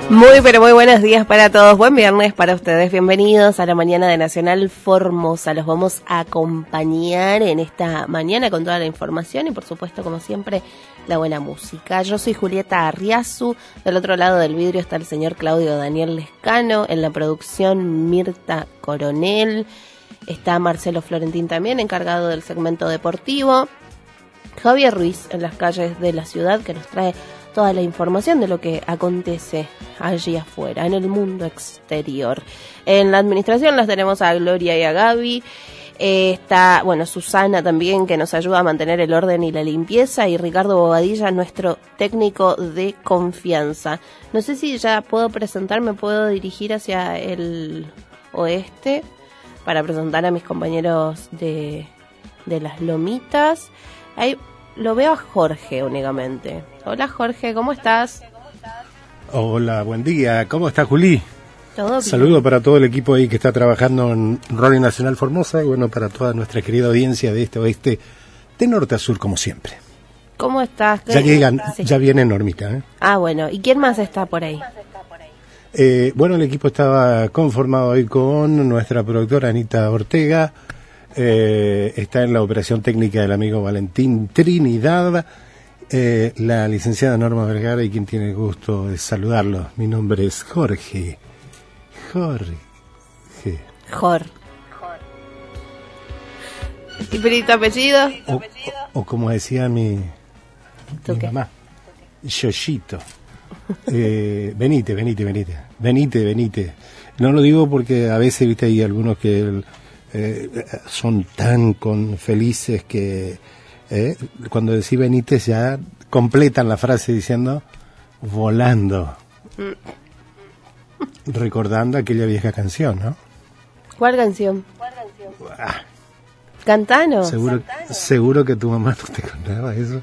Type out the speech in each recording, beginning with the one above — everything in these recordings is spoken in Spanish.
Muy, pero muy buenos días para todos. Buen viernes para ustedes. Bienvenidos a la mañana de Nacional Formosa. Los vamos a acompañar en esta mañana con toda la información y, por supuesto, como siempre, la buena música. Yo soy Julieta Arriazu. Del otro lado del vidrio está el señor Claudio Daniel Lescano. En la producción, Mirta Coronel. Está Marcelo Florentín también, encargado del segmento deportivo. Javier Ruiz en las calles de la ciudad, que nos trae toda la información de lo que acontece allí afuera, en el mundo exterior. En la administración las tenemos a Gloria y a Gaby. Está, Susana también, que nos ayuda a mantener el orden y la limpieza, y Ricardo Bobadilla, nuestro técnico de confianza. No sé si ya puedo presentarme, puedo dirigir hacia el oeste para presentar a mis compañeros de las Lomitas. Ahí lo veo a Jorge únicamente. Hola Jorge, ¿cómo estás? Hola, buen día. ¿Cómo está Juli? Todo bien. Saludo para todo el equipo ahí que está trabajando en Radio Nacional Formosa y para toda nuestra querida audiencia de este oeste, de norte a sur como siempre. ¿Cómo estás? Ya llegan, sí. Ya viene Normita, ¿eh? Ah, bueno. ¿Y quién más está por ahí? El equipo estaba conformado hoy con nuestra productora Anita Ortega. Está en la operación técnica el amigo Valentín Trinidad, la licenciada Norma Vergara, y quien tiene el gusto de saludarlo. Mi nombre es Jorge. ¿Y tu apellido? O como decía mi mamá, Yoyito. Venite. No lo digo porque a veces, viste, hay algunos que son tan felices que cuando decís Benítez ya completan la frase diciendo volando, recordando aquella vieja canción, ¿no? ¿Cuál canción? Cantanos. Seguro que tu mamá no te contaba eso.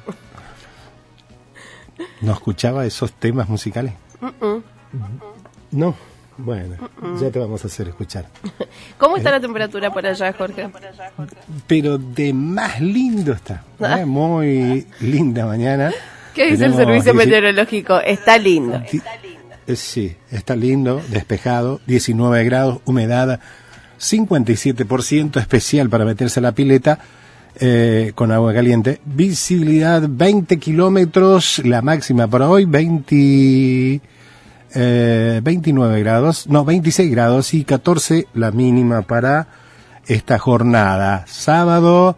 ¿No escuchaba esos temas musicales? No. Bueno, ya te vamos a hacer escuchar. ¿Cómo está la temperatura por allá, Jorge? Pero de más lindo está. Muy linda mañana. ¿Qué dice el servicio meteorológico? Está lindo. Sí, está lindo, despejado, 19 grados, humedad 57%, especial para meterse a la pileta con agua caliente. Visibilidad 20 kilómetros, la máxima para hoy 26 grados y 14 la mínima para esta jornada. Sábado,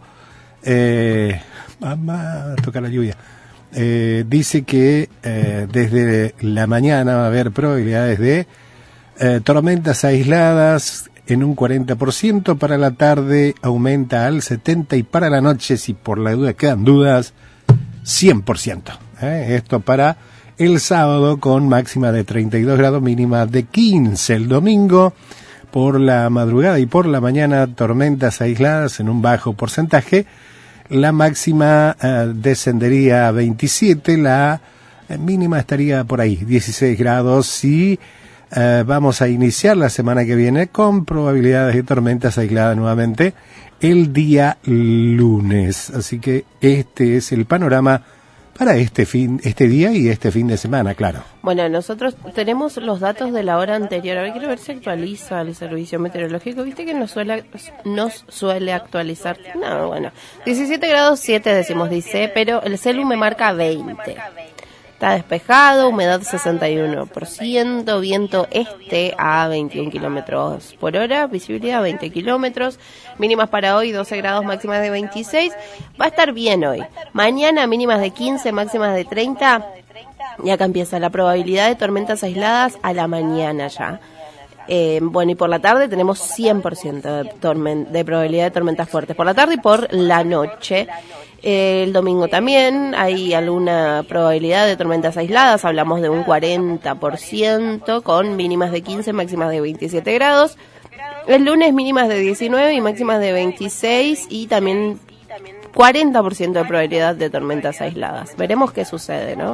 mamá, toca la lluvia. Dice que desde la mañana va a haber probabilidades de tormentas aisladas en un 40%, para la tarde aumenta al 70% y para la noche, si por la duda quedan dudas, 100%. Esto para el sábado, con máxima de 32 grados, mínima de 15. El domingo, por la madrugada y por la mañana, tormentas aisladas en un bajo porcentaje. La máxima descendería a 27, la mínima estaría por ahí, 16 grados. Y vamos a iniciar la semana que viene con probabilidades de tormentas aisladas nuevamente el día lunes. Así que este es el panorama para este día y este fin de semana, claro. Bueno, nosotros tenemos los datos de la hora anterior. A ver, quiero ver si actualiza el servicio meteorológico. Viste que nos suele actualizar. No, bueno. 17 grados 7 décimos, dice, pero el celu me marca 20. Está despejado, humedad 61%, viento este a 21 kilómetros por hora, visibilidad 20 kilómetros, mínimas para hoy 12 grados, máximas de 26. Va a estar bien hoy. Mañana mínimas de 15, máximas de 30. Y acá empieza la probabilidad de tormentas aisladas a la mañana ya. Y por la tarde tenemos 100% de probabilidad de tormentas fuertes por la tarde y por la noche. El domingo también hay alguna probabilidad de tormentas aisladas, hablamos de un 40%, con mínimas de 15, máximas de 27 grados. El lunes mínimas de 19 y máximas de 26, y también 40% de probabilidad de tormentas aisladas. Veremos qué sucede, ¿no?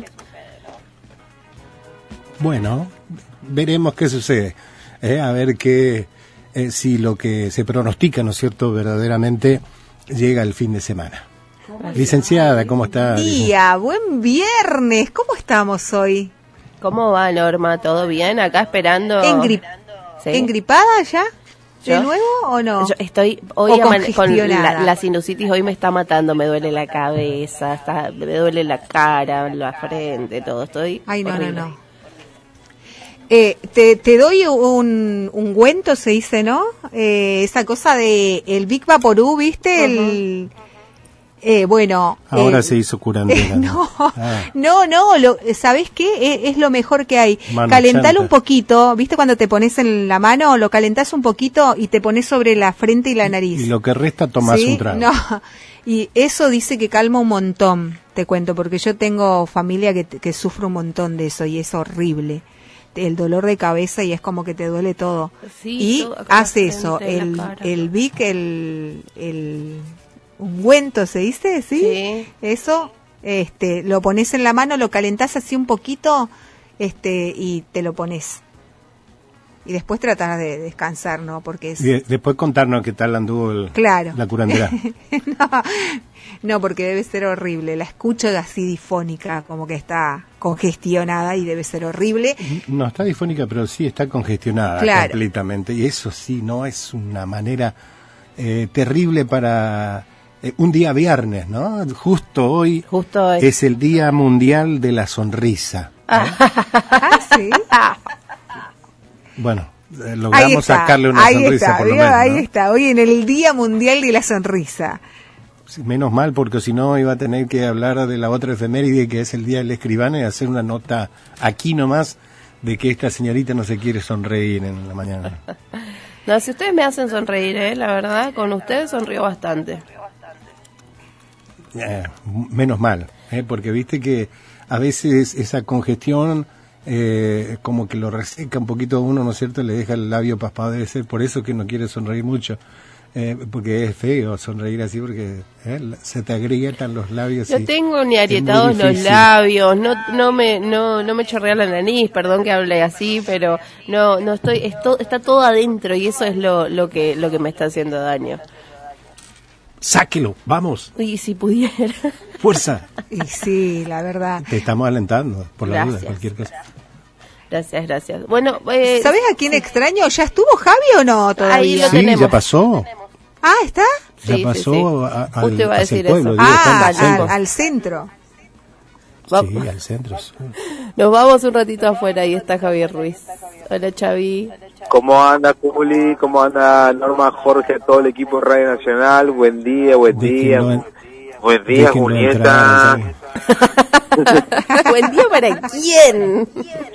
Bueno, veremos qué sucede. A ver si lo que se pronostica, ¿no es cierto?, verdaderamente llega el fin de semana. Licenciada, ¿cómo está? Buen día, buen viernes. ¿Cómo estamos hoy? ¿Cómo va, Norma? ¿Todo bien? Acá esperando... ¿Sí? ¿Engripada ya? ¿De ¿Yo? nuevo o no? Yo estoy hoy con congestionada. la sinusitis, hoy me está matando, me duele la cabeza, me duele la cara, la frente, todo, estoy Ay, no, horrible. no. Te doy un ungüento, se dice, ¿no? Esa cosa de el Big Vaporú, ¿viste? Bueno. Ahora se hizo curandera. No, ¿sabés qué? Es lo mejor que hay. Mano Calentalo chanta. un poquito, ¿viste? Cuando te pones en la mano, lo calentás un poquito y te pones sobre la frente y la nariz. Y lo que resta tomás ¿Sí? un trago. No, y eso dice que calma un montón, te cuento, porque yo tengo familia que sufre un montón de eso y es horrible. El dolor de cabeza y es como que te duele todo. Sí, y todo acá hace en la eso, frente, la cara. el Vic, el ungüento, ¿se dice? ¿Sí? Sí. Eso, lo pones en la mano, lo calentás así un poquito, y te lo pones. Y después tratar de descansar, ¿no? Porque es... Y después contarnos qué tal anduvo Claro. la curandera. No, porque debe ser horrible. La escucho así difónica, como que está congestionada y debe ser horrible. No está difónica, pero sí está congestionada Claro. completamente. Y eso sí, no es una manera terrible para un día viernes, ¿no? Justo hoy es el Día Mundial de la Sonrisa. ¿Sí? Bueno, logramos sacarle una sonrisa por lo menos, ¿no? Ahí está, hoy en el Día Mundial de la Sonrisa. Sí, menos mal, porque si no iba a tener que hablar de la otra efeméride, que es el Día del Escribano, y hacer una nota aquí nomás de que esta señorita no se quiere sonreír en la mañana. No, si ustedes me hacen sonreír, la verdad, con ustedes sonrío bastante. Menos mal, porque viste que a veces esa congestión como que lo reseca un poquito a uno, ¿no es cierto? Le deja el labio paspado, debe ser por eso que no quiere sonreír mucho. Porque es feo sonreír así, porque se te agrietan los labios. No tengo ni arietados los labios, no me chorrea la nariz, perdón que hable así, pero no estoy, está todo adentro y eso es lo que me está haciendo daño. Sáquelo, vamos. Y si pudiera. Fuerza. Y sí, la verdad. Te estamos alentando, por la duda, cualquier cosa. Gracias. Bueno, ¿sabes a quién extraño? ¿Ya estuvo Javi o no todavía? Ahí lo sí, tenemos. Ya pasó. Ah, ¿está? Ya pasó Justo iba a decir el pueblo. eso. Al centro. Sí, al centro. Sí. Nos vamos un ratito afuera, ahí está Javier Ruiz. Hola, Chavi. ¿Cómo anda, Juli? ¿Cómo anda, Norma, Jorge, todo el equipo de Radio Nacional? Buen día. Buen día, Julieta. Buen día para quién.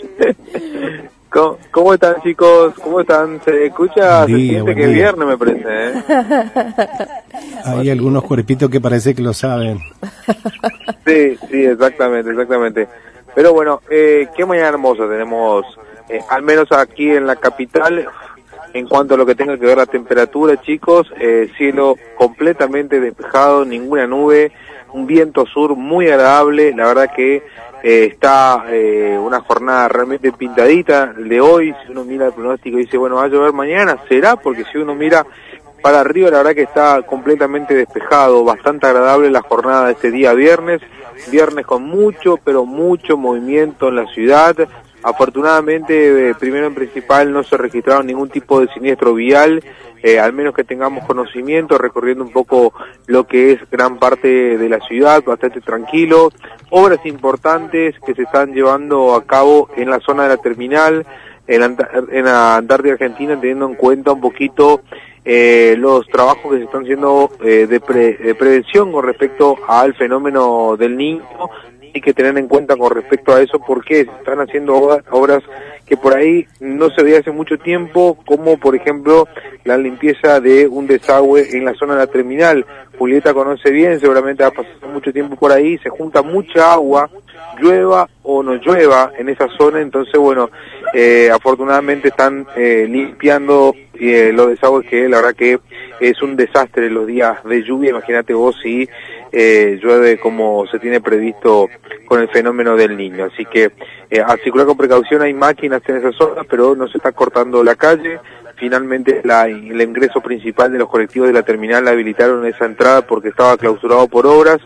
¿Cómo están, chicos? ¿Cómo están? Se escucha, se siente que es viernes, me parece, Hay algunos cuerpitos que parece que lo saben. Sí, exactamente. Pero bueno, qué mañana hermosa tenemos, al menos aquí en la capital. En cuanto a lo que tenga que ver la temperatura, chicos, cielo completamente despejado, ninguna nube, un viento sur muy agradable. La verdad que está una jornada realmente pintadita de hoy. Si uno mira el pronóstico y dice, bueno, va a llover mañana, será, porque si uno mira para arriba, la verdad que está completamente despejado, bastante agradable la jornada de este día viernes con mucho, pero mucho movimiento en la ciudad. Afortunadamente, primero en principal, no se registraron ningún tipo de siniestro vial, al menos que tengamos conocimiento, recorriendo un poco lo que es gran parte de la ciudad, bastante tranquilo. Obras importantes que se están llevando a cabo en la zona de la terminal, en la Antártida Argentina, teniendo en cuenta un poquito los trabajos que se están haciendo de prevención con respecto al fenómeno del Niño. Hay que tener en cuenta con respecto a eso, porque se están haciendo obras que por ahí no se veía hace mucho tiempo, como por ejemplo la limpieza de un desagüe en la zona de la terminal. Julieta conoce bien, seguramente ha pasado mucho tiempo por ahí, se junta mucha agua, llueva o no llueva en esa zona, entonces bueno, afortunadamente están limpiando los desagües, que la verdad que es un desastre los días de lluvia. Imagínate vos si llueve como se tiene previsto con el fenómeno del Niño. Así que a circular con precaución. Hay máquinas en esa zona, pero no se está cortando la calle. Finalmente el ingreso principal de los colectivos de la terminal habilitaron esa entrada porque estaba clausurado por obras,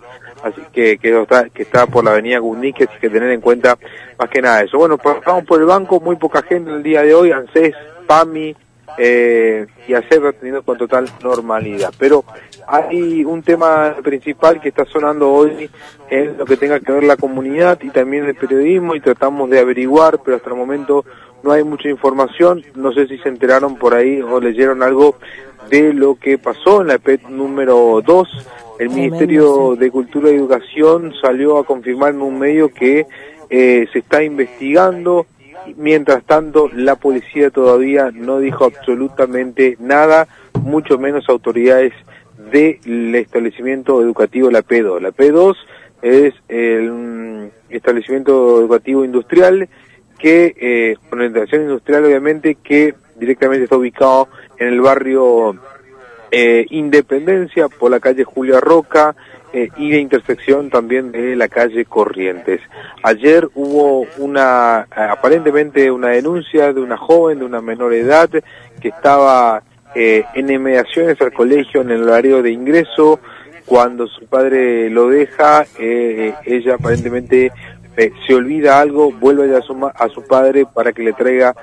así que está por la avenida Guznique, así que tener en cuenta más que nada eso. Bueno, pasamos por el banco, muy poca gente el día de hoy, ANSES, PAMI y ACEP atendiendo con total normalidad, pero hay un tema principal que está sonando hoy en lo que tenga que ver la comunidad y también el periodismo, y tratamos de averiguar, pero hasta el momento no hay mucha información. No sé si se enteraron por ahí o leyeron algo de lo que pasó en la PET número 2. El Ministerio de Cultura y Educación salió a confirmar en un medio que se está investigando. Mientras tanto, la policía todavía no dijo absolutamente nada, mucho menos autoridades del establecimiento educativo La P2. La P2 es el establecimiento educativo industrial que, con orientación industrial obviamente, que directamente está ubicado en el barrio Independencia, por la calle Julia Roca, y la intersección también de la calle Corrientes. Ayer hubo aparentemente una denuncia de una joven de una menor edad que estaba en inmediaciones al colegio en el horario de ingreso. Cuando su padre lo deja, ella aparentemente se olvida algo, vuelve a su padre para que le traiga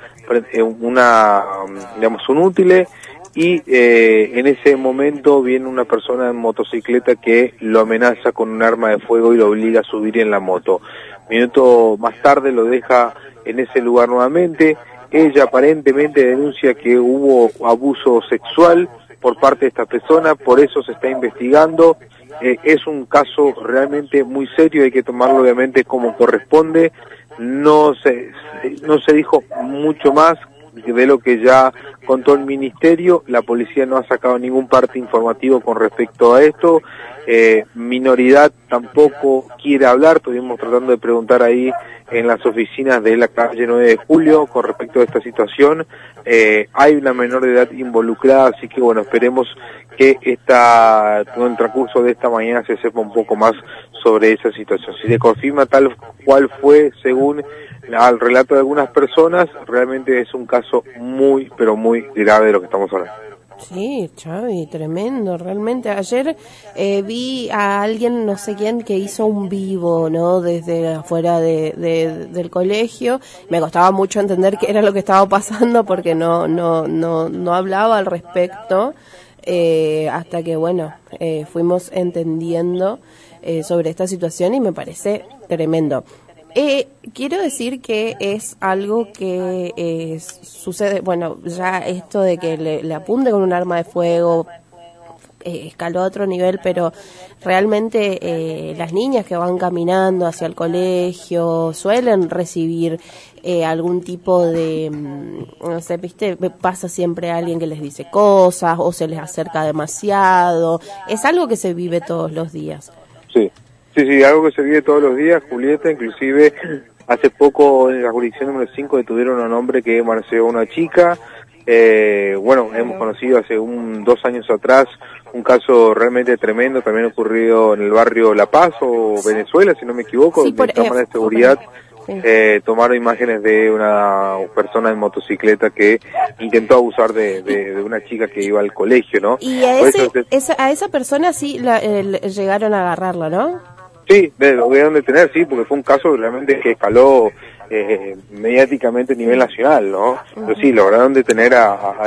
un útile. Y en ese momento viene una persona en motocicleta que lo amenaza con un arma de fuego y lo obliga a subir en la moto. Minuto más tarde lo deja en ese lugar nuevamente. Ella aparentemente denuncia que hubo abuso sexual por parte de esta persona, por eso se está investigando. Es un caso realmente muy serio, hay que tomarlo obviamente como corresponde. No se dijo mucho más de lo que ya contó el ministerio. La policía no ha sacado ningún parte informativo con respecto a esto. Minoridad tampoco quiere hablar, estuvimos tratando de preguntar ahí en las oficinas de la calle 9 de Julio con respecto a esta situación. Hay una menor de edad involucrada, así que bueno, esperemos que con el transcurso de esta mañana se sepa un poco más sobre esa situación. Si se confirma tal cual fue según al relato de algunas personas, realmente es un caso muy, pero muy grave de lo que estamos hablando. Sí, Xavi, tremendo, realmente. Ayer vi a alguien, no sé quién, que hizo un vivo, ¿no? Desde afuera del colegio. Me costaba mucho entender qué era lo que estaba pasando porque no hablaba al respecto, hasta que, bueno, fuimos entendiendo sobre esta situación y me parece tremendo. Quiero decir que es algo que sucede, bueno, ya esto de que le apunte con un arma de fuego escaló a otro nivel, pero realmente las niñas que van caminando hacia el colegio suelen recibir algún tipo de, no sé, viste, pasa siempre alguien que les dice cosas o se les acerca demasiado. Es algo que se vive todos los días. Sí. Sí, algo que se vive todos los días, Julieta. Inclusive hace poco en la jurisdicción número 5 detuvieron a un hombre que manoseó a una chica. Hemos conocido hace 2 años atrás un caso realmente tremendo, también ocurrido en el barrio La Paz o Venezuela, si no me equivoco, sí, donde cámaras de seguridad tomaron imágenes de una persona en motocicleta que intentó abusar de una chica que iba al colegio, ¿no? Y a esa persona sí llegaron a agarrarlo, ¿no? Sí, lo debieron detener, sí, porque fue un caso realmente que escaló mediáticamente a nivel nacional, ¿no? Pero sí, lograron detener a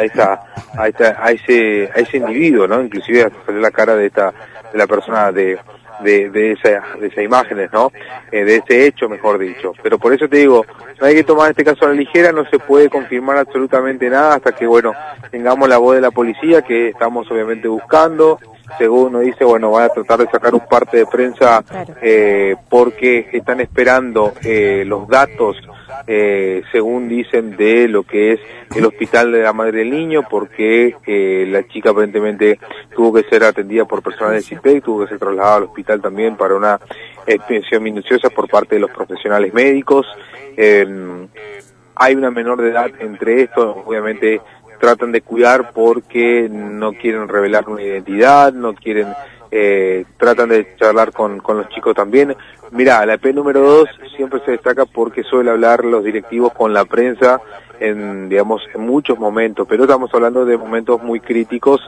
ese individuo, ¿no? Inclusive hasta salió la cara de la persona de esas imágenes, ¿no? De ese hecho, mejor dicho. Pero por eso te digo, no hay que tomar este caso a la ligera, no se puede confirmar absolutamente nada hasta que, bueno, tengamos la voz de la policía, que estamos obviamente buscando. Según nos dice, bueno, van a tratar de sacar un parte de prensa, porque están esperando los datos, según dicen, de lo que es el hospital de la madre del niño, porque la chica aparentemente tuvo que ser atendida por personal del CIPEC, tuvo que ser trasladada al hospital también para una inspección minuciosa por parte de los profesionales médicos. Hay una menor de edad entre estos, obviamente tratan de cuidar porque no quieren revelar una identidad, no quieren tratan de charlar con los chicos también. Mirá, la EP número 2 siempre se destaca porque suele hablar los directivos con la prensa en muchos momentos, pero estamos hablando de momentos muy críticos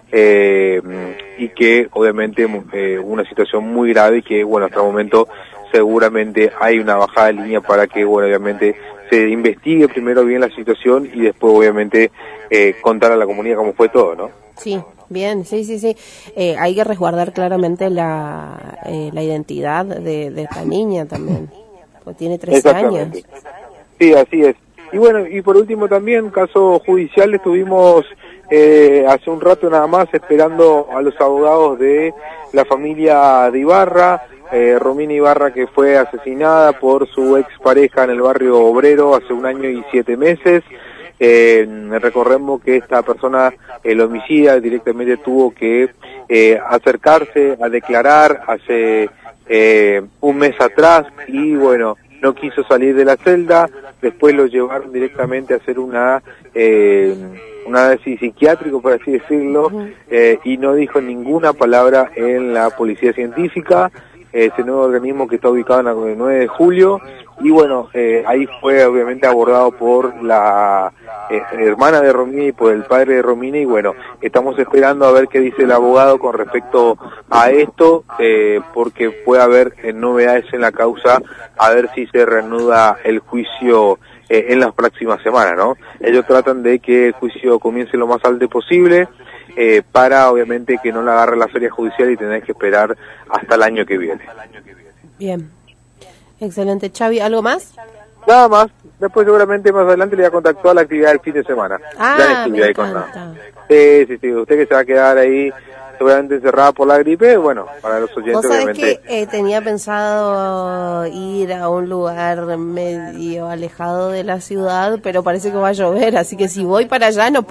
y que obviamente una situación muy grave y que bueno, hasta el momento seguramente hay una bajada de línea para que bueno, obviamente se investigue primero bien la situación y después obviamente contar a la comunidad cómo fue todo, ¿no? Sí, bien, sí. Hay que resguardar claramente la identidad de esta niña también, porque tiene 13 años. Sí, así es. Y bueno, y por último también, caso judicial, estuvimos hace un rato nada más esperando a los abogados de la familia de Ibarra, Romina Ibarra, que fue asesinada por su expareja en el barrio Obrero hace 1 año y 7 meses. Recordemos que esta persona, el homicida, directamente tuvo que acercarse a declarar hace 1 mes atrás y bueno, no quiso salir de la celda. Después lo llevaron directamente a hacer un análisis psiquiátrico, por así decirlo, y no dijo ninguna palabra en la policía científica, ese nuevo organismo que está ubicado en la 9 de julio, y bueno, ahí fue obviamente abordado por la hermana de Romina y por el padre de Romina, y bueno, estamos esperando a ver qué dice el abogado con respecto a esto, porque puede haber novedades en la causa, a ver si se reanuda el juicio en las próximas semanas, ¿no? Ellos tratan de que el juicio comience lo más alto posible, para obviamente que no la agarre la feria judicial y tener que esperar hasta el año que viene. Bien, excelente. Xavi, ¿algo más? Nada más, después seguramente más adelante le voy a contactar la actividad del fin de semana. Me encanta. Sí, usted que se va a quedar ahí seguramente encerrada por la gripe, bueno, para los oyentes obviamente. Que tenía pensado ir a un lugar medio alejado de la ciudad, pero parece que va a llover, así que si voy para allá no